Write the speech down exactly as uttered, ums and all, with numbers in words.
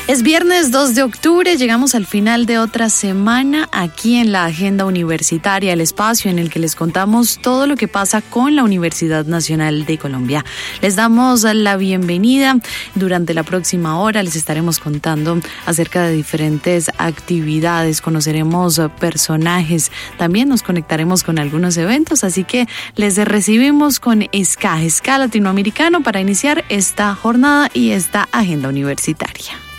Es viernes dos de octubre, llegamos al final de otra semana aquí en la Agenda Universitaria, el espacio en el que les contamos todo lo que pasa con la Universidad Nacional de Colombia. Les damos la bienvenida. Durante la próxima hora les estaremos contando acerca de diferentes actividades, conoceremos personajes, también nos conectaremos con algunos eventos, así que les recibimos con S K A, S K A Latinoamericano, para iniciar esta jornada y esta agenda universitaria.